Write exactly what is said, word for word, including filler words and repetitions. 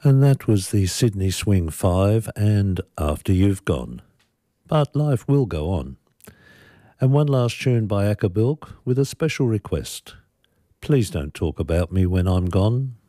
And that was the Sydney Swing Five and After You've Gone. But life will go on. And one last tune by Acker Bilk with a special request. Please don't talk about me when I'm gone.